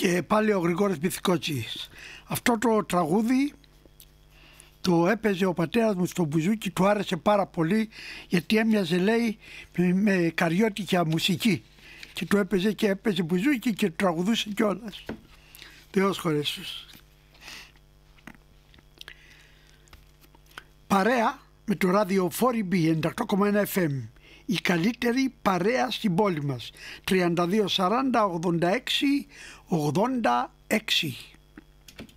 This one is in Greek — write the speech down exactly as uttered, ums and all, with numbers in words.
Και πάλι ο Γρηγόρης Μυθικότσης. Αυτό το τραγούδι το έπαιζε ο πατέρας μου στο μπουζούκι, του άρεσε πάρα πολύ γιατί έμοιαζε, λέει, με καριώτικια μουσική και του έπαιζε και έπαιζε μπουζούκι και του τραγουδούσε κιόλας. Θεός χωρέσους. Παρέα με το ραδιοφόρι μπι ενενήντα οκτώ κόμμα ένα εφ εμ, η καλύτερη παρέα στην πόλη μας. Τριάντα δύο σαράντα ογδόντα έξι ογδόντα έξι.